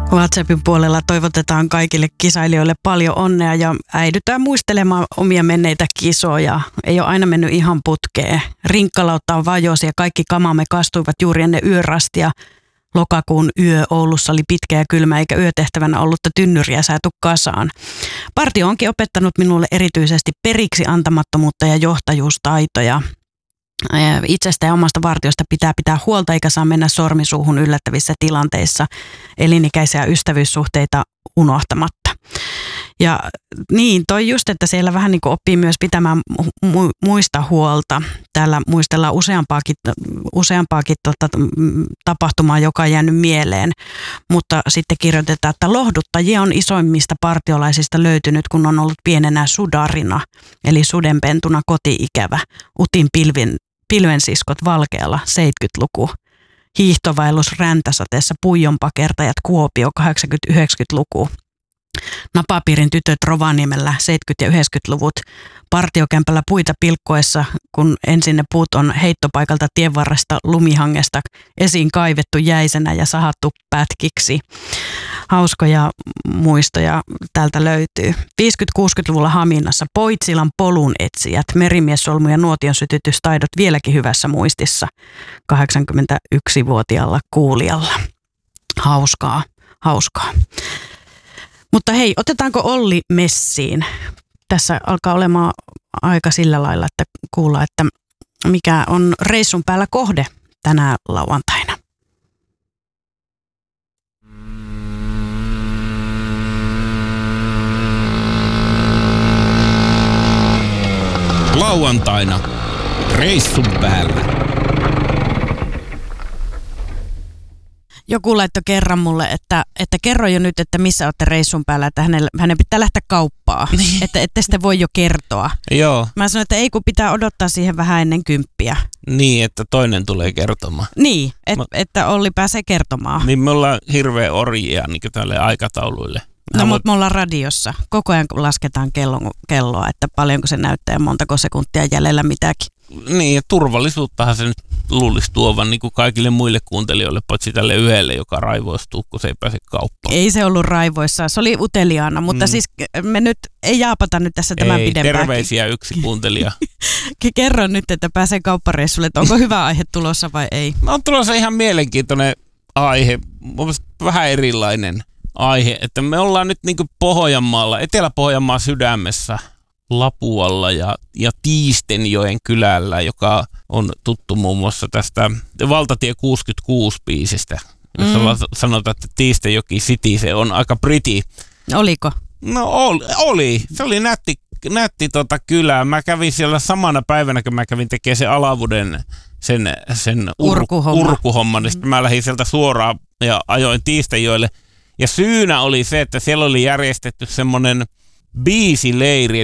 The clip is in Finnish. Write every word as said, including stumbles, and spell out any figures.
WhatsAppin puolella toivotetaan kaikille kisailijoille paljon onnea ja äidytään muistelemaan omia menneitä kisoja. Ei ole aina mennyt ihan putkeen. Rinkkalautta on vajosi ja kaikki kamamme kastuivat juuri ennen yörastia. Lokakuun yö Oulussa oli pitkä ja kylmä eikä yötehtävänä ollutta tynnyriä saatu kasaan. Partio onkin opettanut minulle erityisesti periksi antamattomuutta ja johtajuustaitoja. Itsestä ja omasta vartiosta pitää pitää huolta eikä saa mennä sormisuuhun yllättävissä tilanteissa elinikäisiä ystävyyssuhteita unohtamatta. Ja niin, toi just, että siellä vähän niin kuin oppii myös pitämään mu- muista huolta. Täällä muistellaan useampaakin, useampaakin tota, tapahtumaa, joka on jäänyt mieleen. Mutta sitten kirjoitetaan, että lohduttajia on isoimmista partiolaisista löytynyt, kun on ollut pienenä sudarina, eli sudenpentuna koti-ikävä. Utin pilvin, pilvensiskot Valkealla, seitsemänkymmentäluku. Hiihtovaellus Räntäsateessa, Puijonpakertajat Kuopio, kahdeksankymmentä-yhdeksänkymmentäluku. Napapiirin tytöt Rovaniemellä seitsemänkymmentä- ja yhdeksänkymmentäluvut. Partiokämpällä puita pilkkoessa, kun ensin ne puut on heittopaikalta tienvarresta lumihangesta esiin kaivettu jäisenä ja sahattu pätkiksi. Hauskoja muistoja täältä löytyy. viisikymmentä-kuusikymmentäluvulla Haminassa Poitsilan polun etsijät, merimiessolmu ja nuotion sytytystaidot vieläkin hyvässä muistissa kahdeksankymmentäyksivuotiaalla kuulijalla. Hauskaa, hauskaa. Mutta hei, otetaanko Olli messiin? Tässä alkaa olemaan aika sillä lailla, että kuulla, että mikä on reissun päällä kohde tänä lauantaina. Lauantaina reissun päällä. Joku laittoi kerran mulle, että, että kerro jo nyt, että missä olette reissun päällä, että hänellä, hänen pitää lähteä kauppaan, niin. että ette sitten voi jo kertoa. Joo. Mä sanoin, että ei kun pitää odottaa siihen vähän ennen kymppiä. Niin, että toinen tulee kertomaan. Niin, et, Mä... että Olli pääsee kertomaan. Niin me ollaan hirveä orjia niin kuin tälle aikatauluille. No Haluat... mutta me ollaan radiossa. Koko ajan lasketaan kello, kelloa, että paljonko se näyttää ja montako sekuntia jäljellä mitäkin. Niin, ja turvallisuuttahan se nyt luulisi tuovan niin kuin kaikille muille kuuntelijoille, paitsi tälle yhdelle, joka raivoistuu, kun se ei pääse kauppaan. Ei se ollut raivoissaan, se oli uteliaana, mutta mm. siis me nyt ei jaapata nyt tässä tämän ei, pidempään. Terveisiä yksi kuuntelija. Kerro nyt, että pääsee kauppareissulle, että onko hyvä aihe tulossa vai ei? No on tulossa ihan mielenkiintoinen aihe, vähän erilainen aihe, että me ollaan nyt niin kuin Pohjanmaalla, Etelä-Pohjanmaan sydämessä, Lapualla ja, ja Tiistenjoen kylällä, joka on tuttu muun muassa tästä Valtatie kuusikymmentäkuusi biisistä, jossa mm. sanotaan, että Tiistenjoki City, se on aika pretty. Oliko? No oli, oli. Se oli nätti, nätti tota kylää. Mä kävin siellä samana päivänä, kun mä kävin tekemään sen Alavuden sen, sen ur, urkuhomma. urkuhomman, niin sitten mä lähdin sieltä suoraan ja ajoin Tiistenjoelle. Ja syynä oli se, että siellä oli järjestetty semmoinen biisileiri,